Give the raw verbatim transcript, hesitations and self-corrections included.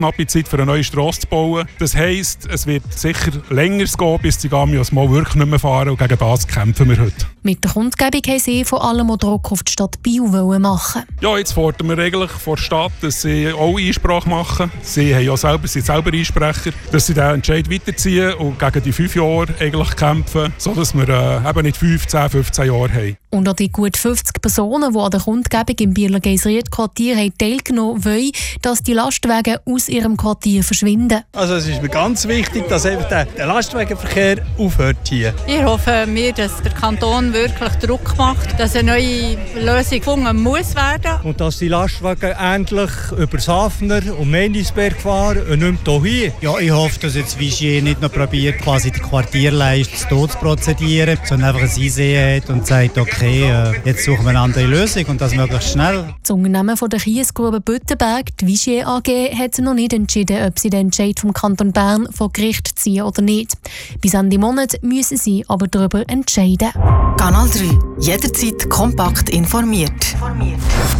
knappe Zeit für eine neue Strasse zu bauen. Das heisst, es wird sicher länger gehen, bis die Gamios mal wirklich nicht mehr fahren und gegen das kämpfen wir heute. Mit der Kundgebung haben sie vor allem auch Druck auf die Stadt Biel machen. Ja, jetzt fordern wir eigentlich von der Stadt, dass sie auch Einsprache machen. Sie haben ja selber, sind selber Einsprecher, dass sie diesen Entscheid weiterziehen und gegen die fünf Jahre eigentlich kämpfen, sodass wir äh, eben nicht fünfzehn, fünfzehn Jahre haben. Und auch die gut fünfzig Personen, die an der Kundgebung im Bieler Geiseriert-Quartier teilgenommen haben, wollen, dass die Lastwagen aus ihrem Quartier verschwinden. Also es ist mir ganz wichtig, dass einfach der, der Lastwagenverkehr aufhört hier. Ich hoffe mir, dass der Kanton wirklich Druck macht, dass eine neue Lösung gefunden muss werden. Und dass die Lastwagen endlich über Safner und Mendisberg fahren und nicht mehr hier. Ja, ich hoffe, dass jetzt Vigier nicht noch probiert, quasi die Quartierleiste zu Tod zu prozedieren, sondern einfach ein Einsehen hat und sagt, okay, äh, jetzt suchen wir eine andere Lösung und das möglichst schnell. Das Unternehmen von der Kiesgrube Büttenberg, die Vigier A G, hat noch nicht entschieden, ob sie den Entscheid vom Kanton Bern vor Gericht ziehen oder nicht. Bis Ende Monat müssen sie aber darüber entscheiden. Kanal drei. Jederzeit kompakt informiert.